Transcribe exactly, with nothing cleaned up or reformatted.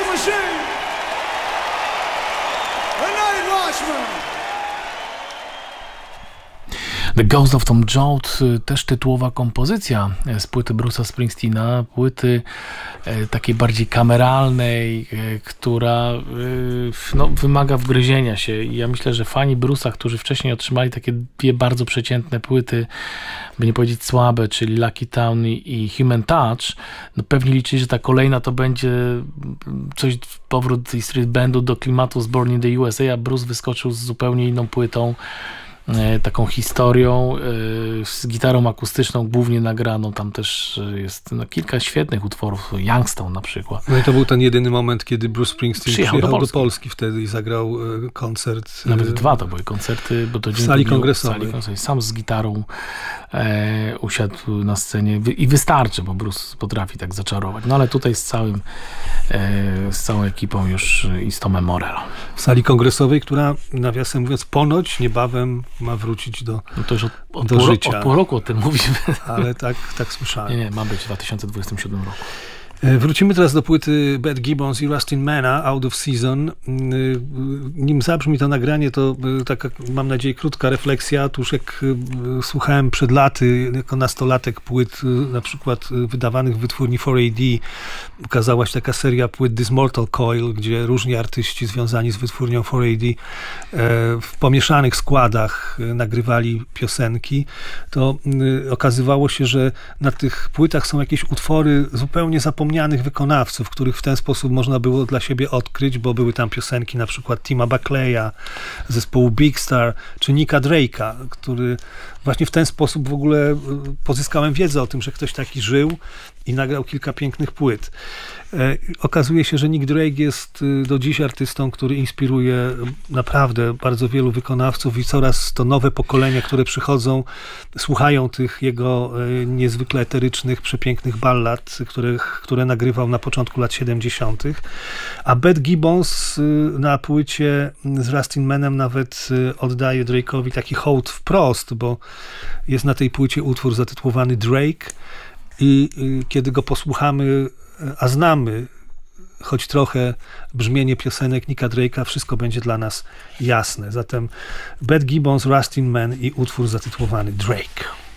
Machine, The Night Watchman. The Ghost of Tom Joad, też tytułowa kompozycja z płyty Bruce'a Springsteena, płyty e, takiej bardziej kameralnej, e, która e, no, wymaga wgryzienia się. I ja myślę, że fani Bruce'a, którzy wcześniej otrzymali takie dwie bardzo przeciętne płyty, by nie powiedzieć słabe, czyli Lucky Town i, i Human Touch, no pewnie liczyli, że ta kolejna to będzie coś, powrót tej street bandu do klimatu z Born in the U S A, a Bruce wyskoczył z zupełnie inną płytą, taką historią, z gitarą akustyczną głównie nagraną. Tam też jest no, kilka świetnych utworów, Youngstown na przykład. No i to był ten jedyny moment, kiedy Bruce Springsteen przyjechał, przyjechał do, do, Polski. do Polski wtedy i zagrał koncert. Nawet dwa to były koncerty, bo to w sali kongresowej. W sali, sam z gitarą e, usiadł na scenie i wystarczy, bo Bruce potrafi tak zaczarować. No ale tutaj z całym e, z całą ekipą już i z Tomem Morello. W sali kongresowej, która nawiasem mówiąc ponoć niebawem ma wrócić do, no to już od, od, do pół, życia. Od pół roku o tym mówimy. Ale tak, tak słyszałem. Nie, nie, ma być w dwa tysiące dwudziestym siódmym roku. Wrócimy teraz do płyty Bad Gibbons i Rustin Mana, Out of Season. Nim zabrzmi to nagranie, to taka, mam nadzieję, krótka refleksja. Otóż jak słuchałem przed laty, jako nastolatek płyt, na przykład wydawanych w wytwórni cztery A D, ukazała się taka seria płyt This Mortal Coil, gdzie różni artyści związani z wytwórnią cztery A D w pomieszanych składach nagrywali piosenki, to okazywało się, że na tych płytach są jakieś utwory zupełnie zapomniane wykonawców, których w ten sposób można było dla siebie odkryć, bo były tam piosenki na przykład Tima Buckleya, zespołu Big Star, czy Nicka Drake'a, który właśnie w ten sposób w ogóle pozyskałem wiedzę o tym, że ktoś taki żył i nagrał kilka pięknych płyt. E, okazuje się, że Nick Drake jest do dziś artystą, który inspiruje naprawdę bardzo wielu wykonawców i coraz to nowe pokolenia, które przychodzą, słuchają tych jego e, niezwykle eterycznych, przepięknych ballad, które, które nagrywał na początku lat siedemdziesiątych. A Bad Gibbons e, na płycie z Rustin Manem nawet e, oddaje Drake'owi taki hołd wprost, bo jest na tej płycie utwór zatytułowany Drake i y, kiedy go posłuchamy, a znamy choć trochę brzmienie piosenek Nicka Drake'a, wszystko będzie dla nas jasne. Zatem Bad Gibbons, Rustin Man i utwór zatytułowany Drake.